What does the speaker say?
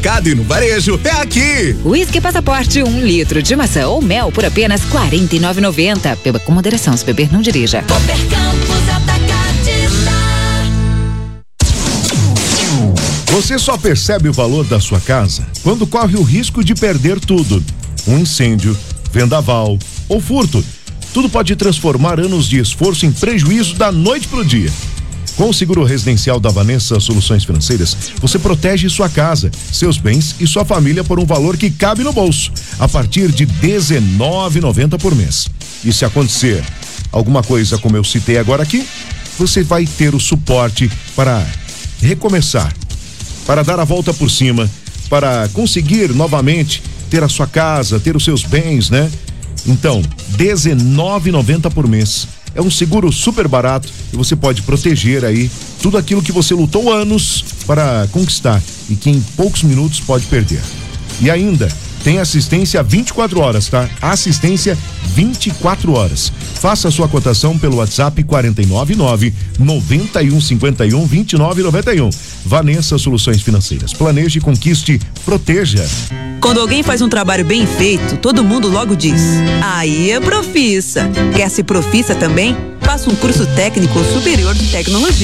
E no varejo é aqui. Whisky Passaporte 1 litro de maçã ou mel por apenas R$ 49,90. Beba com moderação, se beber não dirija. Cooper Campos Atacadista. Você só percebe o valor da sua casa quando corre o risco de perder tudo. Um incêndio, vendaval ou furto. Tudo pode transformar anos de esforço em prejuízo da noite pro dia. Com o seguro residencial da Vanessa Soluções Financeiras, você protege sua casa, seus bens e sua família por um valor que cabe no bolso, a partir de R$ 19,90 por mês. E se acontecer alguma coisa como eu citei agora aqui, você vai ter o suporte para recomeçar, para dar a volta por cima, para conseguir novamente ter a sua casa, ter os seus bens, né? Então, R$ 19,90 por mês. É um seguro super barato e você pode proteger aí tudo aquilo que você lutou anos para conquistar e que em poucos minutos pode perder. E ainda tem assistência 24 horas, tá? Assistência 24 horas. Faça a sua cotação pelo WhatsApp 499-9151-2991. Vanessa Soluções Financeiras. Planeje, conquiste, proteja. Quando alguém faz um trabalho bem feito, todo mundo logo diz: aí é profissa. Quer ser profissa também? Faça um curso técnico superior de tecnologia.